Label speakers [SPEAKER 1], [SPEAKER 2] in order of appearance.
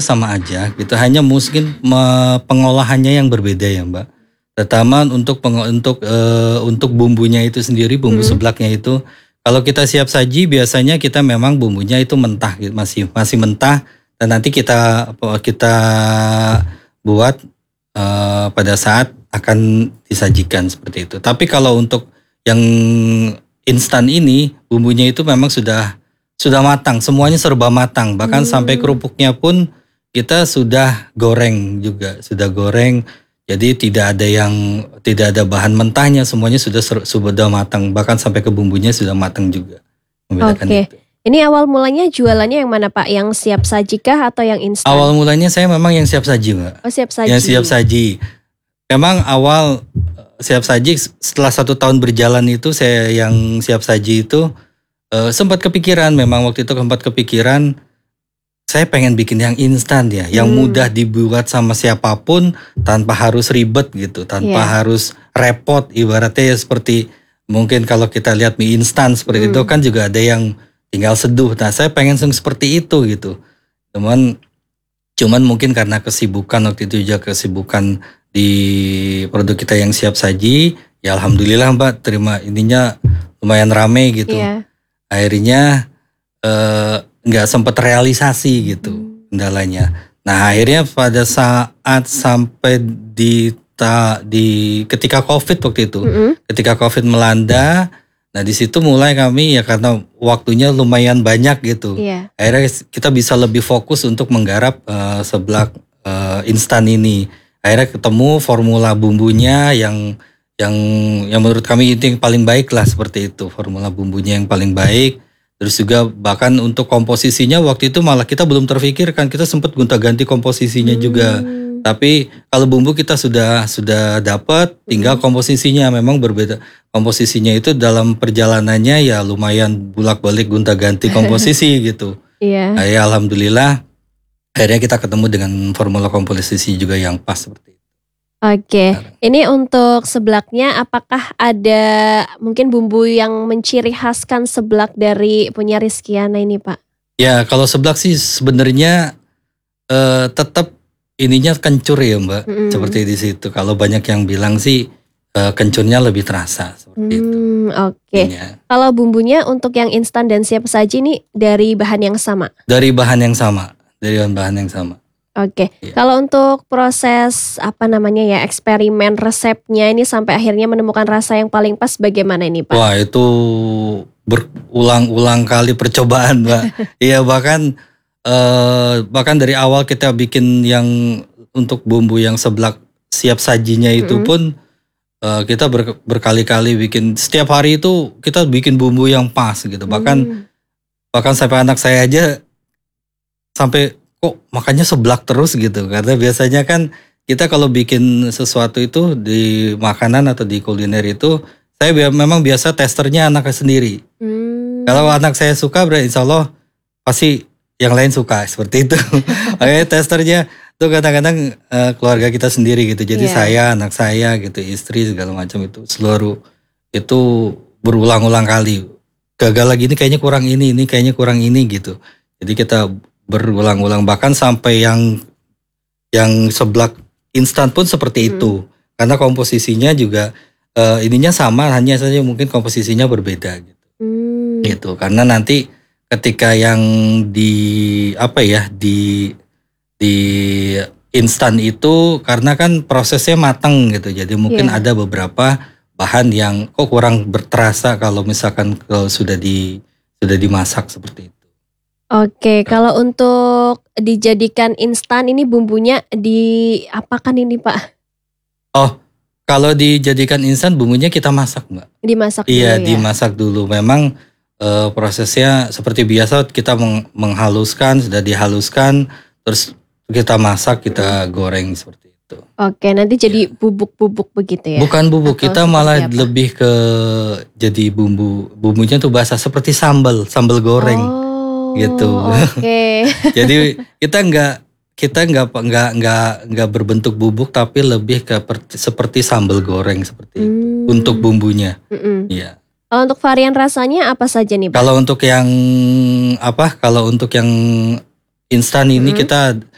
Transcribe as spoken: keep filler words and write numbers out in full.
[SPEAKER 1] sama aja gitu, hanya mungkin me- pengolahannya yang berbeda ya Mbak. Terutama untuk peng- untuk eh, untuk bumbunya itu sendiri, bumbu
[SPEAKER 2] Mm-mm.
[SPEAKER 1] seblaknya itu, kalau kita siap saji biasanya kita memang bumbunya itu mentah gitu, masih masih mentah, dan nanti kita apa, kita buat eh, pada saat akan disajikan seperti itu. Tapi kalau untuk yang instan ini, bumbunya itu memang sudah sudah matang, semuanya serba matang, bahkan sampai
[SPEAKER 2] Hmm.
[SPEAKER 1] kerupuknya pun kita sudah goreng juga, sudah goreng. Jadi tidak ada yang tidak ada bahan mentahnya, semuanya sudah ser- sudah matang, bahkan sampai ke bumbunya sudah matang juga. Membedakan
[SPEAKER 2] Oke.
[SPEAKER 1] itu.
[SPEAKER 2] Ini awal mulanya jualannya yang mana Pak? Yang siap saji kah atau yang instan?
[SPEAKER 1] Awal mulanya saya memang yang siap saji, Mbak.
[SPEAKER 2] Oh, siap saji.
[SPEAKER 1] Yang siap saji. Memang awal eh, siap saji setelah satu tahun berjalan itu saya yang siap saji itu eh, sempat kepikiran, memang waktu itu sempat kepikiran saya pengen bikin yang instan ya, yang
[SPEAKER 2] Hmm.
[SPEAKER 1] mudah dibuat sama siapapun tanpa harus ribet gitu, tanpa
[SPEAKER 2] Iya.
[SPEAKER 1] harus repot. Ibaratnya ya seperti mungkin kalau kita lihat mie instan seperti
[SPEAKER 2] Hmm.
[SPEAKER 1] itu kan juga ada yang tinggal seduh. Nah saya pengen seperti itu gitu. Cuman cuman mungkin karena kesibukan waktu itu juga kesibukan di produk kita yang siap saji, ya alhamdulillah Mbak terima ininya lumayan rame gitu.
[SPEAKER 2] Iya.
[SPEAKER 1] Akhirnya eh, nggak sempat realisasi gitu
[SPEAKER 2] Hmm.
[SPEAKER 1] kendalanya. Nah akhirnya pada saat sampai di ta, di ketika COVID waktu itu,
[SPEAKER 2] Mm-mm.
[SPEAKER 1] ketika COVID melanda, nah di situ mulai kami ya karena waktunya lumayan banyak gitu.
[SPEAKER 2] Iya.
[SPEAKER 1] Akhirnya kita bisa lebih fokus untuk menggarap eh, seblak eh, instan ini. Akhirnya ketemu formula bumbunya yang yang yang menurut kami itu yang paling baik lah seperti itu, formula bumbunya yang paling baik. Terus juga bahkan untuk komposisinya waktu itu malah kita belum terfikirkan, kita sempat gonta-ganti komposisinya juga.
[SPEAKER 2] Hmm.
[SPEAKER 1] Tapi kalau bumbu kita sudah sudah dapat, tinggal komposisinya memang berbeda. Komposisinya itu dalam perjalanannya ya lumayan bolak-balik gonta-ganti komposisi gitu.
[SPEAKER 2] Iya.
[SPEAKER 1] Nah, ya alhamdulillah akhirnya kita ketemu dengan formula komposisi juga yang pas seperti itu.
[SPEAKER 2] Oke, ini untuk seblaknya apakah ada mungkin bumbu yang menciri khaskan seblak dari punya Rizkyana ini Pak?
[SPEAKER 1] Ya kalau seblak sih sebenarnya eh, tetap ininya kencur ya Mbak,
[SPEAKER 2] Mm-mm.
[SPEAKER 1] seperti di situ. Kalau banyak yang bilang sih eh, kencurnya lebih terasa seperti itu.
[SPEAKER 2] Hmm, oke.
[SPEAKER 1] Ininya.
[SPEAKER 2] Kalau bumbunya untuk yang instan dan siap saji nih dari bahan yang sama.
[SPEAKER 1] Dari bahan yang sama, dari bahan yang sama.
[SPEAKER 2] Oke.
[SPEAKER 1] Iya.
[SPEAKER 2] Kalau untuk proses apa namanya ya eksperimen resepnya ini sampai akhirnya menemukan rasa yang paling pas bagaimana ini Pak?
[SPEAKER 1] Wah itu berulang-ulang kali percobaan Mbak. Iya bahkan eh, bahkan dari awal kita bikin yang untuk bumbu yang seblak siap sajinya itu
[SPEAKER 2] Mm-mm.
[SPEAKER 1] pun eh, kita ber- berkali-kali bikin, setiap hari itu kita bikin bumbu yang pas gitu. Bahkan
[SPEAKER 2] Hmm.
[SPEAKER 1] bahkan sampai anak saya aja sampai kok makannya seblak terus gitu, karena biasanya kan kita kalau bikin sesuatu itu di makanan atau di kuliner itu saya bi- memang biasa testernya anaknya sendiri.
[SPEAKER 2] Hmm.
[SPEAKER 1] Kalau anak saya suka berarti insya Allah pasti yang lain suka seperti itu. Makanya testernya tuh kadang-kadang eh, keluarga kita sendiri gitu. Jadi
[SPEAKER 2] Iya.
[SPEAKER 1] saya, anak saya gitu, istri segala macam itu seluruh itu berulang-ulang kali. Gagal lagi ini kayaknya kurang ini, ini kayaknya kurang ini gitu. Jadi kita berulang-ulang bahkan sampai yang yang seblak instan pun seperti
[SPEAKER 2] Hmm.
[SPEAKER 1] itu. Karena komposisinya juga eh, ininya sama, hanya saja mungkin komposisinya berbeda gitu.
[SPEAKER 2] Hmm.
[SPEAKER 1] Gitu. Karena nanti ketika yang di apa ya di di instan itu karena kan prosesnya matang gitu. Jadi mungkin
[SPEAKER 2] Iya.
[SPEAKER 1] ada beberapa bahan yang kok kurang berterasa kalau misalkan kalau sudah di sudah dimasak seperti itu.
[SPEAKER 2] Oke, kalau untuk dijadikan instan ini bumbunya diapakan ini Pak?
[SPEAKER 1] Oh, kalau dijadikan instan bumbunya kita masak, Mbak.
[SPEAKER 2] Dimasak
[SPEAKER 1] Iya,
[SPEAKER 2] dulu ya?
[SPEAKER 1] dimasak dulu. Memang eh, prosesnya seperti biasa kita meng- menghaluskan, sudah dihaluskan, terus kita masak, kita goreng seperti itu.
[SPEAKER 2] Oke, nanti jadi bubuk-bubuk begitu ya?
[SPEAKER 1] Bukan bubuk,
[SPEAKER 2] Atau
[SPEAKER 1] kita
[SPEAKER 2] seperti
[SPEAKER 1] malah
[SPEAKER 2] apa?
[SPEAKER 1] lebih ke jadi bumbu. Bumbunya tuh bahasa seperti sambal, sambal goreng
[SPEAKER 2] Oh,
[SPEAKER 1] gitu.
[SPEAKER 2] oke.
[SPEAKER 1] Jadi kita nggak kita nggak nggak nggak nggak berbentuk bubuk, tapi lebih ke per- seperti sambal goreng seperti itu
[SPEAKER 2] Hmm.
[SPEAKER 1] untuk bumbunya.
[SPEAKER 2] Mm-mm.
[SPEAKER 1] Iya.
[SPEAKER 2] Kalau untuk varian rasanya apa saja nih Pak?
[SPEAKER 1] Kalau untuk yang apa? Kalau untuk yang instan ini
[SPEAKER 2] Mm-mm.
[SPEAKER 1] kita